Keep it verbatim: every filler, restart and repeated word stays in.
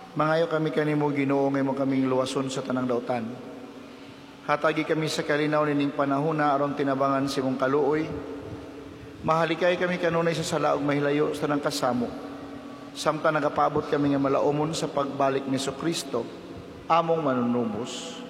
Mangayo kami kanimo Ginoo nga mo kaming luwason sa tanang dautan. Hatagi kami sa kalinaw nining panahona aron tinabangan si mong kaluoy. Mahalikay kami kanunay sa sala ug mahilayo sa tanang kasamo. Samtang nagapabot kami nga malaumon sa pagbalik ni Jesucristo, among manunubos.